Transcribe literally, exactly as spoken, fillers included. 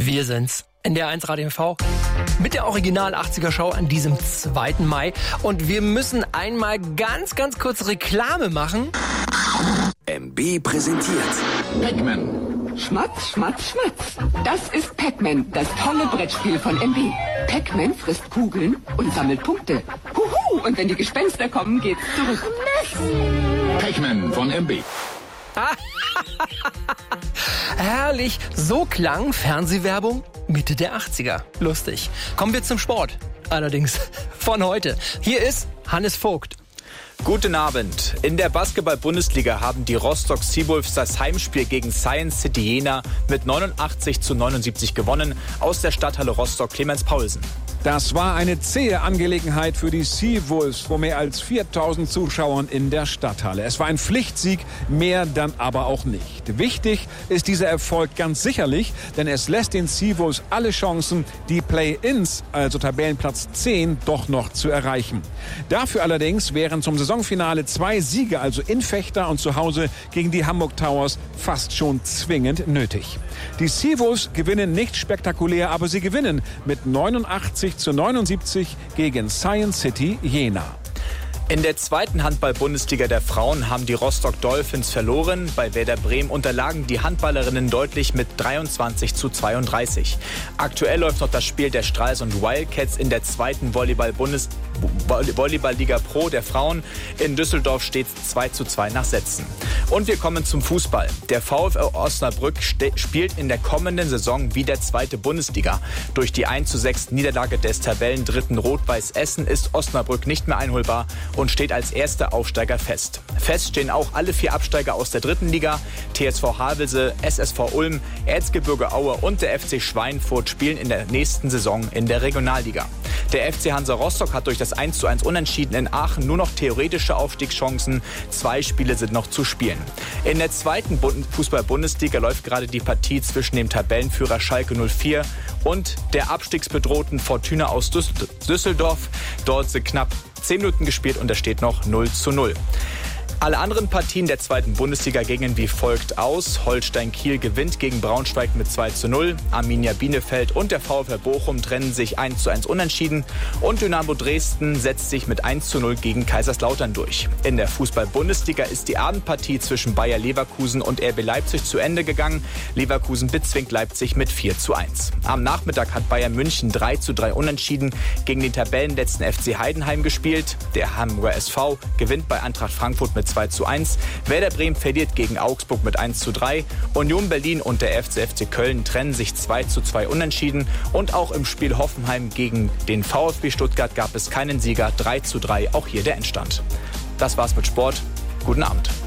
Wir sind's. N D R eins Radio T V mit der Original achtziger Show an diesem zweiten Mai. Und wir müssen einmal ganz, ganz kurz Reklame machen. M B präsentiert Pac-Man. Schmatz, Schmatz, Schmatz. Das ist Pac-Man, das tolle Brettspiel von M B. Pac-Man frisst Kugeln und sammelt Punkte. Huhu! Und wenn die Gespenster kommen, geht's zurück. Pac-Man von M B. Herrlich, so klang Fernsehwerbung Mitte der achtziger. Lustig. Kommen wir zum Sport. Allerdings von heute. Hier ist Hannes Vogt. Guten Abend. In der Basketball-Bundesliga haben die Rostock Seawolves das Heimspiel gegen Science City Jena mit neunundachtzig zu neunundsiebzig gewonnen aus der Stadthalle Rostock Clemens Paulsen. Das war eine zähe Angelegenheit für die Seawolves vor mehr als viertausend Zuschauern in der Stadthalle. Es war ein Pflichtsieg, mehr dann aber auch nicht. Wichtig ist dieser Erfolg ganz sicherlich, denn es lässt den Seawolves alle Chancen, die Play-ins, also Tabellenplatz zehn, doch noch zu erreichen. Dafür allerdings wären zum Saisonfinale zwei Siege, also in Vechta und zu Hause gegen die Hamburg Towers, fast schon zwingend nötig. Die Seawolves gewinnen nicht spektakulär, aber sie gewinnen mit neunundachtzig zu neunundsiebzig gegen Science City Jena. In der zweiten Handball-Bundesliga der Frauen haben die Rostock Dolphins verloren. Bei Werder Bremen unterlagen die Handballerinnen deutlich mit dreiundzwanzig zu zweiunddreißig. Aktuell läuft noch das Spiel der Stralsund Wildcats in der zweiten Volleyball-Bundes- Volleyball-Liga Pro der Frauen. In Düsseldorf steht es zwei zu zwei nach Sätzen. Und wir kommen zum Fußball. Der VfL Osnabrück ste- spielt in der kommenden Saison wieder zweite Bundesliga. Durch die eins zu sechs Niederlage des Tabellendritten Rot-Weiß Essen ist Osnabrück nicht mehr einholbar und steht als erster Aufsteiger fest. Fest stehen auch alle vier Absteiger aus der dritten Liga. T S V Havelse, S S V Ulm, Erzgebirge Aue und der F C Schweinfurt spielen in der nächsten Saison in der Regionalliga. Der F C Hansa Rostock hat durch das eins zu eins Unentschieden in Aachen nur noch theoretische Aufstiegschancen. Zwei Spiele sind noch zu spielen. In der zweiten Fußball-Bundesliga läuft gerade die Partie zwischen dem Tabellenführer Schalke null vier und der abstiegsbedrohten Fortuna aus Düsseldorf. Dort sind knapp zehn Minuten gespielt und es steht noch null zu null. Alle anderen Partien der zweiten Bundesliga gingen wie folgt aus. Holstein Kiel gewinnt gegen Braunschweig mit zwei zu null. Arminia Bielefeld und der VfL Bochum trennen sich eins zu eins unentschieden. Und Dynamo Dresden setzt sich mit eins zu null gegen Kaiserslautern durch. In der Fußball-Bundesliga ist die Abendpartie zwischen Bayer Leverkusen und R B Leipzig zu Ende gegangen. Leverkusen bezwingt Leipzig mit vier zu eins. Am Nachmittag hat Bayern München drei zu drei unentschieden gegen den Tabellenletzten F C Heidenheim gespielt. Der Hamburger S V gewinnt bei Eintracht Frankfurt mit zwei zu eins. Werder Bremen verliert gegen Augsburg mit eins zu drei. Union Berlin und der F C F C Köln trennen sich zwei zu zwei unentschieden. Und auch im Spiel Hoffenheim gegen den VfB Stuttgart gab es keinen Sieger. drei zu drei, auch hier der Endstand. Das war's mit Sport. Guten Abend.